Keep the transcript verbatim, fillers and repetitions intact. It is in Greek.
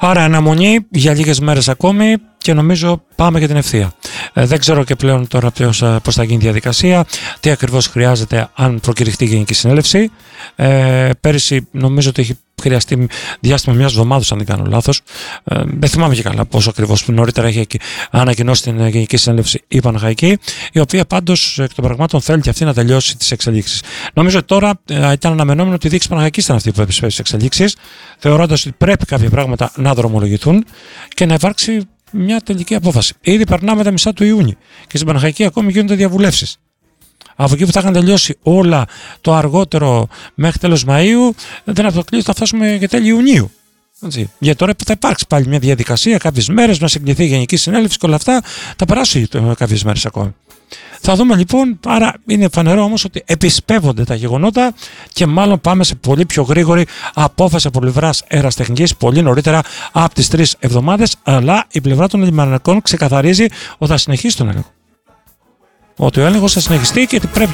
Άρα αναμονή για λίγες μέρες ακόμη και νομίζω πάμε για την ευθεία. Ε, δεν ξέρω και πλέον τώρα πώς θα γίνει η διαδικασία, τι ακριβώς χρειάζεται αν προκηρυχτεί η Γενική Συνέλευση. Ε, πέρυσι νομίζω ότι έχει χρειαστεί διάστημα μιας εβδομάδας, αν δεν κάνω λάθος. Ε, δεν θυμάμαι και καλά πόσο ακριβώς. Νωρίτερα έχει ανακοινώσει την Γενική Συνέλευση η Παναχαϊκή, η οποία πάντως εκ των πραγμάτων θέλει και αυτή να τελειώσει τις εξελίξεις. Νομίζω ότι τώρα ε, ήταν αναμενόμενο ότι η δίκη Παναχαϊκής ήταν αυτή που έπεσε στις εξελίξεις, θεωρώντας ότι πρέπει κάποια πράγματα να δρομολογηθούν και να υπάρξει μια τελική απόφαση. Ήδη περνάμε τα μισά του Ιούνιου και στην Παναχαϊκή ακόμη γίνονται διαβουλεύσεις. Από εκεί που θα είχαν τελειώσει όλα το αργότερο μέχρι τέλος Μαΐου, δεν αποκλείεται ότι θα φτάσουμε και τέλη Ιουνίου. Έτσι. Για τώρα θα υπάρξει πάλι μια διαδικασία, κάποιες μέρες, να συγκληθεί η Γενική Συνέλευση και όλα αυτά, θα περάσει κάποιες μέρες ακόμη. Θα δούμε λοιπόν, άρα είναι φανερό όμως ότι επισπεύονται τα γεγονότα και μάλλον πάμε σε πολύ πιο γρήγορη απόφαση από πλευράς αεραστεχνικής, πολύ νωρίτερα από τις τρεις εβδομάδες, αλλά η πλευρά των λιμανικών ξεκαθαρίζει ότι θα συνεχίσει τον έλεγχο. Ότι ο έλεγχος θα συνεχιστεί και ότι πρέπει